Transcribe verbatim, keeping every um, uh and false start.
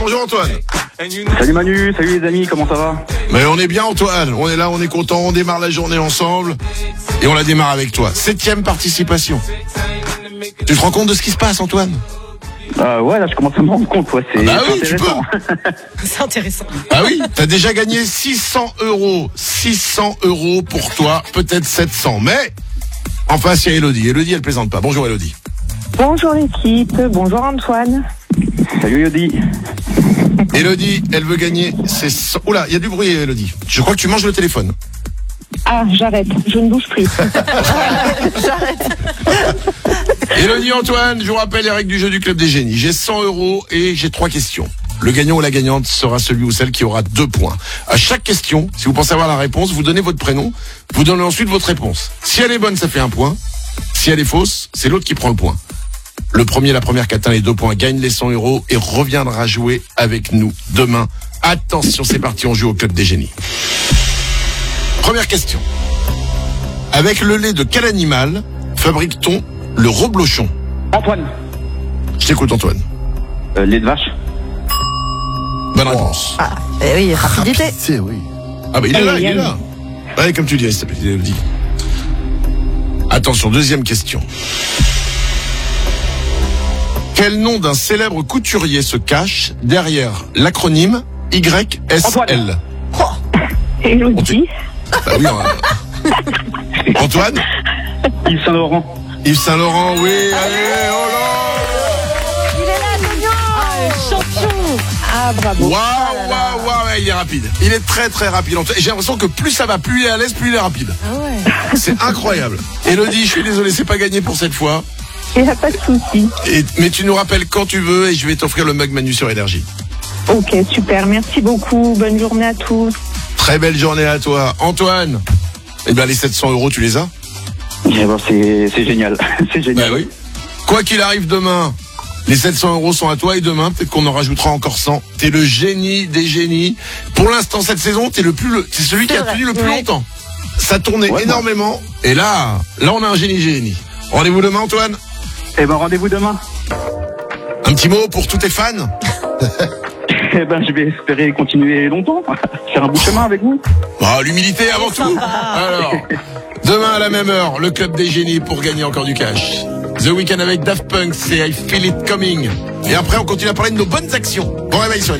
Bonjour Antoine. Salut Manu, salut les amis, comment ça va? Mais on est bien Antoine, on est là, on est content, on démarre la journée ensemble et on la démarre avec toi. Septième participation. Tu te rends compte de ce qui se passe Antoine? Euh, ouais, là je commence à me rendre compte, ouais, c'est ah bah oui, intéressant. C'est intéressant. Ah oui, t'as déjà gagné six cents euros. six cents euros pour toi, peut-être sept cents. Mais en face, il y a Elodie. Elodie, elle plaisante pas. Bonjour Elodie. Bonjour l'équipe, bonjour Antoine. Salut Yodi. Elodie, elle veut gagner ses cent... Oula, il y a du bruit Elodie. Je crois que tu manges le téléphone. Ah, j'arrête, je ne bouge plus. J'arrête. Elodie, Antoine, je vous rappelle les règles du jeu du Club des Génies. J'ai cent euros et j'ai trois questions. Le gagnant ou la gagnante sera celui ou celle qui aura deux points. À chaque question, si vous pensez avoir la réponse, vous donnez votre prénom, vous donnez ensuite votre réponse. Si elle est bonne, ça fait un point. Si elle est fausse, c'est l'autre qui prend le point. Le premier, la première qui atteint les deux points gagne les cent euros et reviendra jouer avec nous demain. Attention, c'est parti, on joue au Club des Génies. Première question. Avec le lait de quel animal fabrique-t-on le reblochon? Antoine. Je t'écoute Antoine. Euh, lait de vache. Bonne réponse. Ah, eh oui, rapidité. Rapidité, oui. Ah bah il est là, il est là. Ouais, comme tu dis, s'il te plaît, Elodie. Attention, deuxième question. Quel nom d'un célèbre couturier se cache derrière l'acronyme Y S L? Elodie. Bah oui, euh... Antoine? Yves Saint Laurent. Yves Saint Laurent, oui, allez, oh là! Il est là, Lyon. Ah, champion. Ah, bravo. Waouh, waouh, waouh, ouais, il est rapide. Il est très très rapide. J'ai l'impression que plus ça va, plus il est à l'aise, plus il est rapide. Ah ouais. C'est incroyable. Elodie, je suis désolé, c'est pas gagné pour cette fois. Il n'y a pas de souci. Et, mais tu nous rappelles quand tu veux et je vais t'offrir le mug Manu sur Énergie. Ok, super, merci beaucoup. Bonne journée à tous. Très belle journée à toi. Antoine, eh ben les sept cents euros, tu les as? Eh ben, c'est, c'est génial, c'est génial. Ben oui. Quoi qu'il arrive demain, les sept cents euros sont à toi et demain, peut-être qu'on en rajoutera encore cent. T'es le génie des génies. Pour l'instant, cette saison, t'es le plus, le, t'es celui qui a tenu le plus longtemps. Ça tournait Ouais, énormément. Et là, là, on a un génie génie. Rendez-vous demain, Antoine. Eh ben, rendez-vous demain. Un petit mot pour tous tes fans. Eh ben, je vais espérer continuer longtemps, faire un bout de chemin avec vous. Bah, l'humilité avant tout. Alors, demain à la même heure, le Club des Génies pour gagner encore du cash. The Weeknd avec Daft Punk, c'est I Feel It Coming. Et après, on continue à parler de nos bonnes actions. Bon réveil sur